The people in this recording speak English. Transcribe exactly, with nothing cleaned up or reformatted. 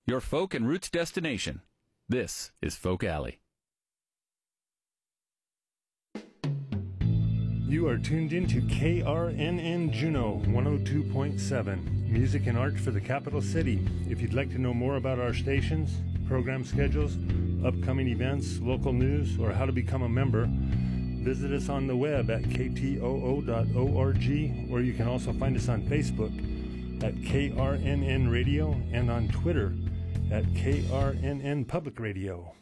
your folk and roots destination. This is Folk Alley. You are tuned in to K R N N Juneau one oh two point seven, music and art for the capital city. If you'd like to know more about our stations, program schedules, upcoming events, local news, or how to become a member, visit us on the web at k t o o dot org, or you can also find us on Facebook at K R N N Radio and on Twitter at K R N N Public Radio.